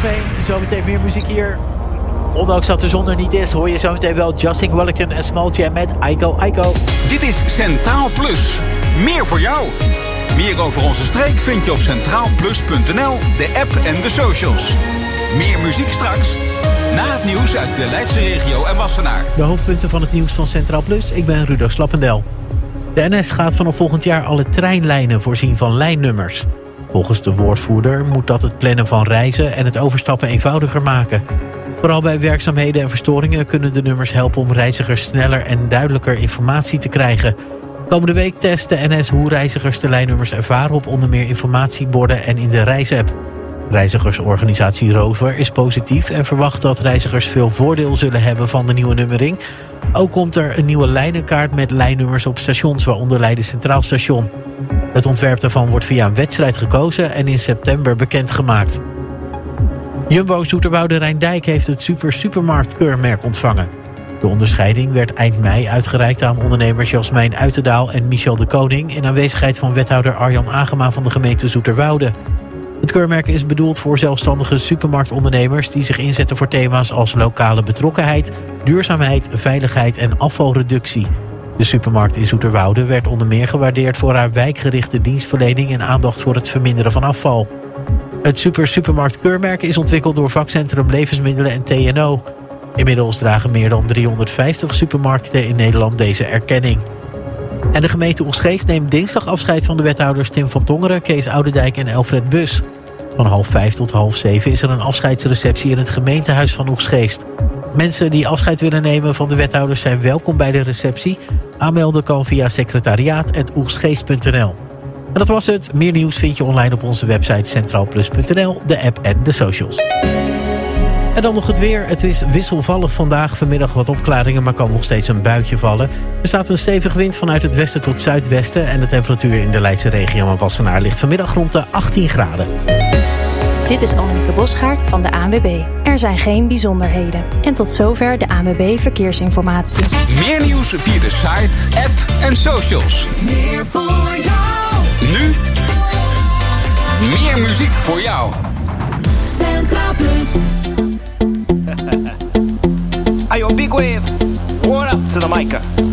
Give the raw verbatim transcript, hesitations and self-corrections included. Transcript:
Overheen. Zometeen meer muziek hier. Ondanks dat de zon er niet is, hoor je zometeen wel Justin Wellington en Small Jam met Aiko Aiko. Dit is Centraal Plus. Meer voor jou. Meer over onze streek vind je op centraal plus punt n l, de app en de socials. Meer muziek straks. Na het nieuws uit de Leidse regio en Wassenaar. De hoofdpunten van het nieuws van Centraal Plus. Ik ben Rudo Slappendel. De N S gaat vanaf volgend jaar alle treinlijnen voorzien van lijnnummers. Volgens de woordvoerder moet dat het plannen van reizen en het overstappen eenvoudiger maken. Vooral bij werkzaamheden en verstoringen kunnen de nummers helpen om reizigers sneller en duidelijker informatie te krijgen. Komende week test de N S hoe reizigers de lijnnummers ervaren op onder meer informatieborden en in de reisapp. Reizigersorganisatie Rover is positief en verwacht dat reizigers veel voordeel zullen hebben van de nieuwe nummering. Ook komt er een nieuwe lijnenkaart met lijnnummers op stations, waaronder Leiden Centraal Station. Het ontwerp daarvan wordt via een wedstrijd gekozen en in september bekendgemaakt. Jumbo Zoeterwoude Rijndijk heeft het Super Supermarkt keurmerk ontvangen. De onderscheiding werd eind mei uitgereikt aan ondernemers Jasmijn Uitendaal en Michel de Koning in aanwezigheid van wethouder Arjan Agema van de gemeente Zoeterwoude. Het keurmerk is bedoeld voor zelfstandige supermarktondernemers die zich inzetten voor thema's als lokale betrokkenheid, duurzaamheid, veiligheid en afvalreductie. De supermarkt in Zoeterwoude werd onder meer gewaardeerd voor haar wijkgerichte dienstverlening en aandacht voor het verminderen van afval. Het Super Supermarkt keurmerk is ontwikkeld door vakcentrum Levensmiddelen en T N O. Inmiddels dragen meer dan driehonderdvijftig supermarkten in Nederland deze erkenning. En de gemeente Oegstgeest neemt dinsdag afscheid van de wethouders Tim van Tongeren, Kees Oudendijk en Elfred Bus. Van half vijf tot half zeven is er een afscheidsreceptie in het gemeentehuis van Oegstgeest. Mensen die afscheid willen nemen van de wethouders zijn welkom bij de receptie. Aanmelden kan via secretariaat apenstaartje oegstgeest punt n l. En dat was het. Meer nieuws vind je online op onze website centraal plus punt n l, de app en de socials. En dan nog het weer. Het is wisselvallig vandaag. Vanmiddag wat opklaringen, maar kan nog steeds een buitje vallen. Er staat een stevige wind vanuit het westen tot zuidwesten. En de temperatuur in de Leidse regio en Wassenaar ligt vanmiddag rond de achttien graden. Dit is Annemieke Bosgaard van de A N W B. Er zijn geen bijzonderheden. En tot zover de A N W B Verkeersinformatie. Meer nieuws via de site, app en socials. Meer voor jou. Nu. Meer muziek voor jou. Centraal Plus. Ayo, big wave. What up to the mic?